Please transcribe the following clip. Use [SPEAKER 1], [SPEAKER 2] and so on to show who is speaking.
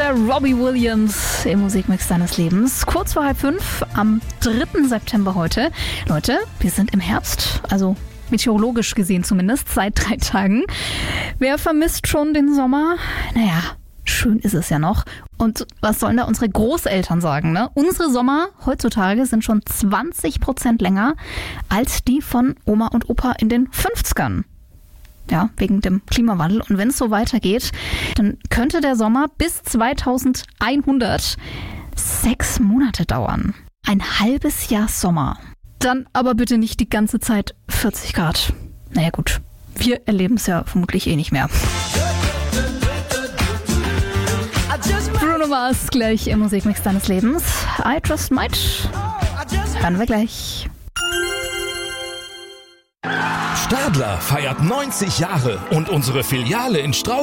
[SPEAKER 1] der Robbie Williams im Musikmix deines Lebens. Kurz vor 4:30 am 3. September heute. Leute, wir sind im Herbst, also meteorologisch gesehen zumindest, seit 3 Tagen. Wer vermisst schon den Sommer? Naja, schön ist es ja noch. Und was sollen da unsere Großeltern sagen, ne? Unsere Sommer heutzutage sind schon 20% länger als die von Oma und Opa in den 50ern. Ja, wegen dem Klimawandel. Und wenn es so weitergeht, dann könnte der Sommer bis 2100 6 Monate dauern. Ein halbes Jahr Sommer. Dann aber bitte nicht die ganze Zeit 40 Grad. Naja gut, wir erleben es ja vermutlich eh nicht mehr. Bruno Mars gleich im Musikmix deines Lebens. I Just Might. Hören wir gleich.
[SPEAKER 2] Stadler feiert 90 Jahre und unsere Filiale in Straubing